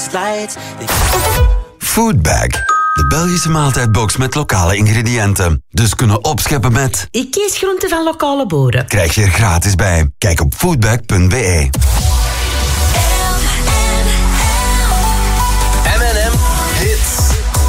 lights. Foodbag. De Belgische maaltijdbox met lokale ingrediënten. Dus kunnen opscheppen met... Ik kies groenten van lokale boeren. Krijg je er gratis bij. Kijk op foodbag.be. M&M Hits.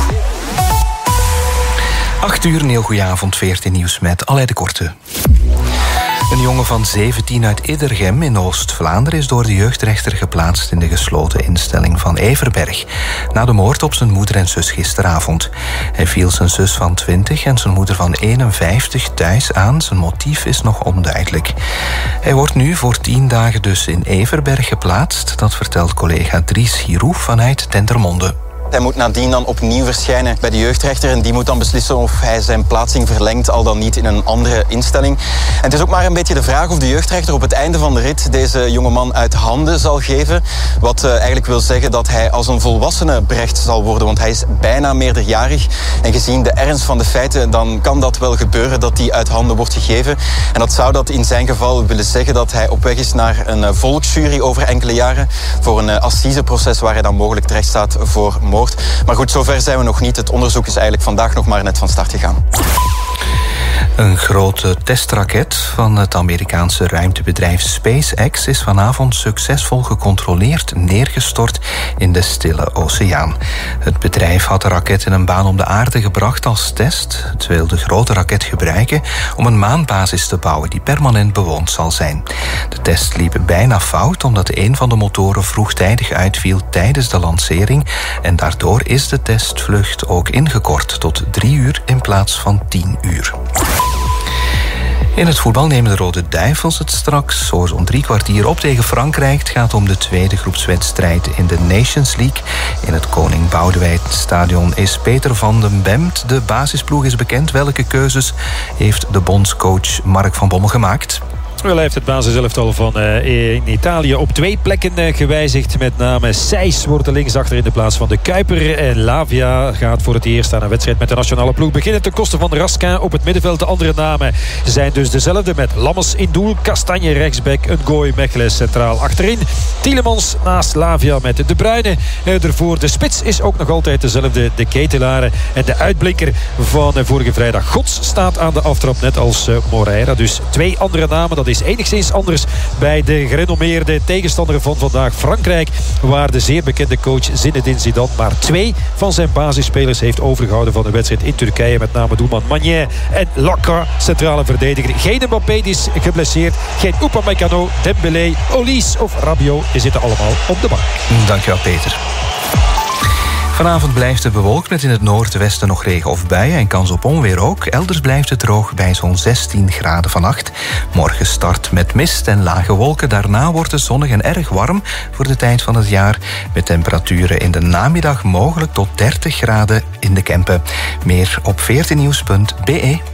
8 uur, een heel goeie avond, 14 nieuws met Alain de Korte. Een jongen van 17 uit Iddergem in Oost-Vlaanderen is door de jeugdrechter geplaatst in de gesloten instelling van Everberg. Na de moord op zijn moeder en zus gisteravond. Hij viel zijn zus van 20 en zijn moeder van 51 thuis aan. Zijn motief is nog onduidelijk. Hij wordt nu voor 10 dagen dus in Everberg geplaatst. Dat vertelt collega Dries Giroux vanuit Dendermonde. Hij moet nadien dan opnieuw verschijnen bij de jeugdrechter en die moet dan beslissen of hij zijn plaatsing verlengt, al dan niet in een andere instelling. En het is ook maar een beetje de vraag of de jeugdrechter op het einde van de rit deze jongeman uit handen zal geven. Wat eigenlijk wil zeggen dat hij als een volwassene berecht zal worden, want hij is bijna meerderjarig. En gezien de ernst van de feiten, dan kan dat wel gebeuren dat hij uit handen wordt gegeven. En dat zou dat in zijn geval willen zeggen dat hij op weg is naar een volksjury over enkele jaren voor een assiseproces waar hij dan mogelijk terecht staat voor moord. Maar goed, zover zijn we nog niet. Het onderzoek is eigenlijk vandaag nog maar net van start gegaan. Een grote testraket van het Amerikaanse ruimtebedrijf SpaceX is vanavond succesvol gecontroleerd neergestort in de Stille Oceaan. Het bedrijf had de raket in een baan om de aarde gebracht als test. Het wil de grote raket gebruiken om een maanbasis te bouwen die permanent bewoond zal zijn. De test liep bijna fout omdat een van de motoren vroegtijdig uitviel tijdens de lancering en daardoor is de testvlucht ook ingekort tot 3 uur in plaats van 10 uur. In het voetbal nemen de Rode Duivels het straks zo'n 3 kwartier op tegen Frankrijk. Het gaat om de tweede groepswedstrijd in de Nations League. In het Koning Boudewijn Stadion is Peter van den Bemt. De basisploeg is bekend. Welke keuzes heeft de bondscoach Mark van Bommel gemaakt? Wel, hij heeft het basiselftal van in Italië op 2 plekken gewijzigd. Met name Seis wordt de linksachter in de plaats van de Kuiper. En Lavia gaat voor het eerst aan een wedstrijd met de nationale ploeg beginnen ten koste van Raskin op het middenveld. De andere namen zijn dus dezelfde met Lammers in doel, Kastanje rechtsback, Ngoy, Mechelen centraal achterin. Tielemans naast Lavia met De Bruyne ervoor. De spits is ook nog altijd dezelfde, de Ketelaren. En de uitblinker van vorige vrijdag, Gods, staat aan de aftrap net als Moreira. Dus 2 andere namen, dat is enigszins anders bij de gerenommeerde tegenstander van vandaag, Frankrijk, waar de zeer bekende coach Zinedine Zidane maar 2 van zijn basisspelers heeft overgehouden van de wedstrijd in Turkije, met name doelman Magnin en Laka, centrale verdediger. Geen Mbappé, die is geblesseerd, geen Upamecano, Dembélé, Olise of Rabiot, die zitten allemaal op de bank. Dankjewel, Peter. Vanavond blijft het bewolkt met in het noordwesten nog regen of buien en kans op onweer ook. Elders blijft het droog bij zo'n 16 graden vannacht. Morgen start met mist en lage wolken. Daarna wordt het zonnig en erg warm voor de tijd van het jaar. Met temperaturen in de namiddag mogelijk tot 30 graden in de Kempen. Meer op 14nieuws.be.